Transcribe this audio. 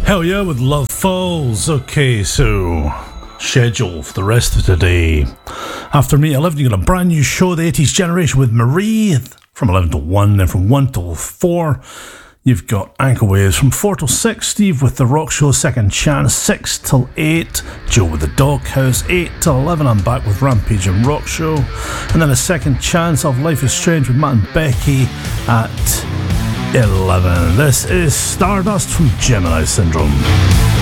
Hell yeah, with Love Falls. Okay, so schedule for the rest of today. After me, 11, you got a brand new show, The 80s Generation with Marie, from 11 till 1, then from 1 till 4. You've got Ankle Waves from 4 till 6, Steve with The Rock Show, Second Chance, 6 till 8, Joe with The Doghouse, 8 till 11, I'm back with Rampage and Rock Show, and then a Second Chance of Life is Strange with Matt and Becky at 11. This is Stardust from Gemini Syndrome.